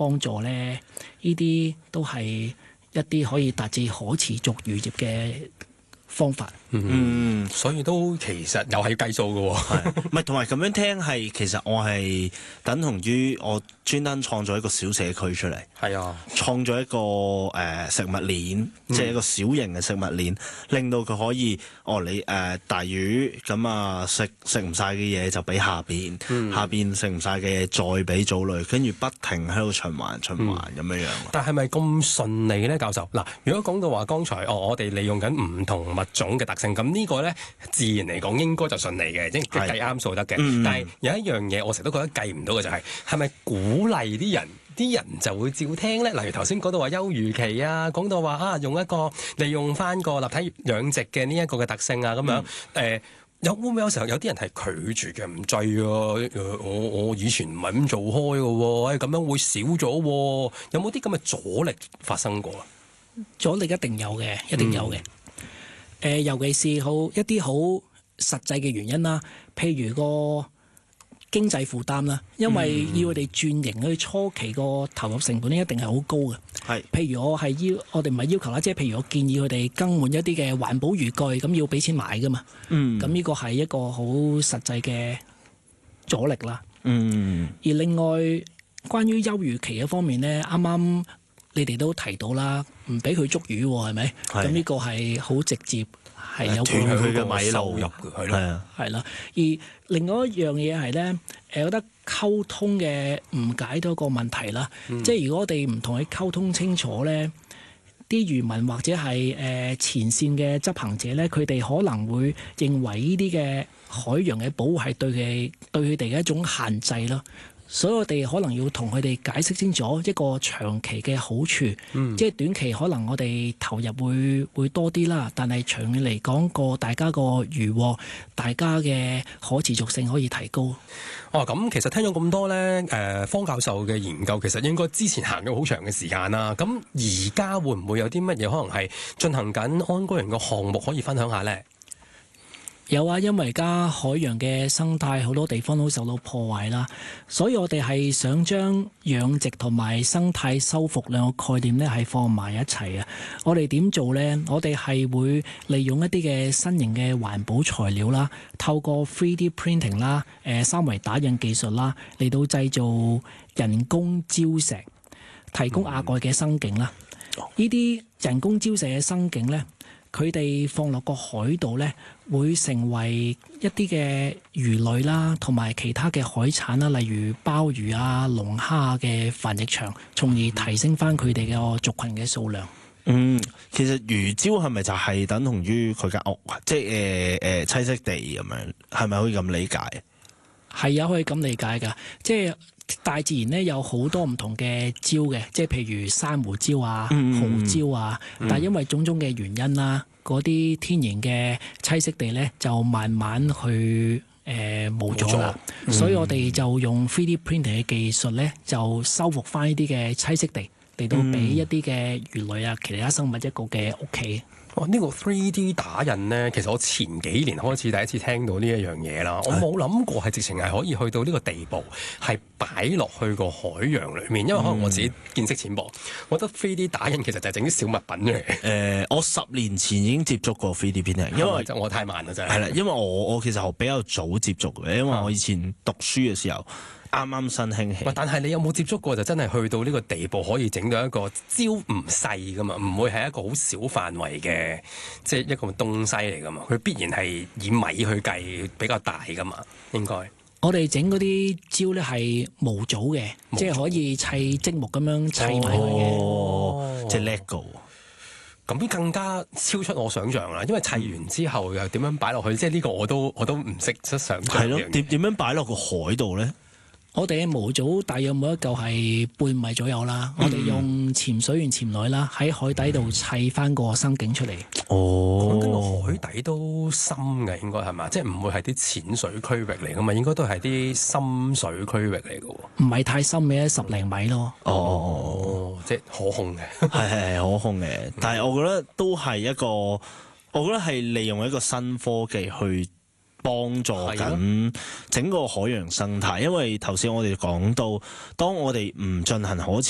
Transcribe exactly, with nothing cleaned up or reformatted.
幫助咧？呢啲都係一啲可以達至可持續漁業嘅方法。 嗯，所以都其實又係要計數嘅喎。 係，唔係同埋咁樣聽係，其實我係等同於我專登創造一個小社區出嚟。 係啊， 創造一個誒、呃、食物鏈，即係一個小型嘅食物鏈，令到佢可以哦，你誒、呃、大魚咁啊食食唔晒嘅嘢就俾下邊，嗯、下邊食唔晒嘅嘢再俾藻類，跟住不停喺度循環循環咁樣樣。 但係咪咁順利咧，教授？嗱，如果講到話剛才哦，我哋利用緊唔同物種嘅特性，咁呢個咧自然嚟講應該就順利嘅，即係計啱數得嘅。嗯、但係有一樣嘢我成日都覺得計唔到嘅就係、是，係咪鼓勵啲人？啲人就會照聽咧，例如頭先講到話休漁期啊，講到話啊用一個利用翻個立體養殖嘅呢一個嘅特性啊咁樣，誒、嗯呃、有會唔會有時候有啲人係拒絕嘅，唔制啊？呃、我我以前唔係咁做開嘅喎，咁樣會少咗喎，有冇啲咁嘅阻力發生過啊？ 阻力一定有嘅，一定有嘅。誒、嗯呃，尤其是好一啲好實際嘅原因啦，譬如個經濟負擔啦，因為要佢哋轉型，佢初期個投入成本咧一定係好高嘅。 係， 譬如我係要，我哋唔係要求啦，即係譬如我建議佢哋更換一啲嘅環保漁具，咁要俾錢買噶嘛。嗯，咁呢個係一個好實際嘅阻力啦。嗯，而另外關於休漁期嘅方面呢，啱啱你哋都提到啦，唔俾佢捉魚係咪？咁呢個係好直接。係有斷佢嘅米路入嘅，係咯， 係啦。而另外一樣嘢係咧，誒，我覺得溝通嘅誤解到一個問題啦。嗯、即係如果我哋唔同佢溝通清楚咧，啲漁民或者係誒前線嘅執行者咧，佢哋可能會認為呢啲嘅海洋嘅保護係對佢對佢哋嘅一種限制咯。所以我哋可能要同佢哋解釋清楚一個長期嘅好處，嗯、即係短期可能我哋投入會會多啲啦，但係長遠嚟講個大家個漁獲，大家嘅可持續性可以提高。 哦，咁其實聽咗咁多呢，誒、呃、方教授嘅研究其實應該之前行咗好長嘅時間啦。咁而家會唔會有啲乜嘢可能係進行緊安居園嘅項目可以分享下呢？ 有啊，因為而家海洋嘅生態好多地方都受到破壞啦，所以我哋係想將養殖同埋生態修復兩個概念呢係放埋一齊啊！我哋點做呢？我哋係會利用一啲嘅新型嘅環保材料啦，透過 three D printing 啦、誒三維打印技術啦，嚟到製造人工礁石，提供亞蓋嘅生境啦。呢啲人工礁石嘅生境呢，佢哋放落個海度呢，會成為一啲嘅魚類啦，同埋其他嘅海產啦，例如鮑魚啊、龍蝦嘅繁殖場，從而提升翻佢哋嘅族群嘅數量。 嗯，其實魚礁係咪就係等同於佢間屋，即係誒誒棲息地咁樣，係咪可以咁理解？ 係啊，可以咁理解㗎，即係。大自然咧有好多唔同嘅礁嘅，即係譬如珊瑚礁啊、 嗯、 蠔礁啊，嗯、但係因為種種嘅原因啦，嗰啲天然嘅棲息地咧就慢慢去誒冇咗啦，嗯、所以我哋就用 three D printing 嘅技術咧，就修復翻呢啲嘅棲息地，嚟到俾一啲嘅魚類啊、其他生物一個嘅屋企。 哇！呢個 three D 打印呢，其實我前幾年開始第一次聽到呢一樣嘢啦，我冇諗過係直情係可以去到呢個地步，係擺落去個海洋裏面。因為可能我自己見識淺薄，我覺得 three D 打印其實就係整啲小物品嘅。誒、 呃，我十年前已經接觸過 three D printing，因為我太慢啦，真係。 係啦，因為我我其實我比較早接觸嘅，因為我以前讀書嘅時候。啱啱新興起， 但係你有冇接觸過就真係去到呢個地步，可以整到一個礁唔細噶嘛？唔會係一個好小範圍嘅，即係一個東西嚟噶嘛？佢必然係以米去計比較大噶嘛？應該我哋整嗰啲礁咧係模組嘅，組即係可以砌積木咁樣砌埋佢嘅， 哦、即係 LEGO。 咁更加超出我想象啦！因為砌完之後又點樣擺落去？即係呢個我都我都唔識得想象。 係咯，點點樣擺落個海度咧？ 我哋嘅模組大約每一嚿係半米左右啦，嗯、我哋用潛水員潛女啦，喺海底度砌翻個生境出嚟。 哦， 講緊個海底都深嘅，應該係嘛？即係唔會係啲淺水區域嚟噶嘛？應該都係啲深水區域嚟嘅喎。唔係太深嘅，十零米咯。 哦，哦即係可控嘅， 係係係可控嘅。但係我覺得都係一個，我覺得係利用一個新科技去幫助緊整個海洋生態，因為頭先我哋講到，當我哋唔進行可持